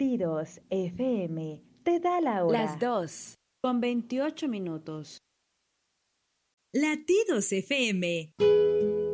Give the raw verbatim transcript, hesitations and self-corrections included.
Latidos F M te da la hora. Las dos, con veintiocho minutos. Latidos F M.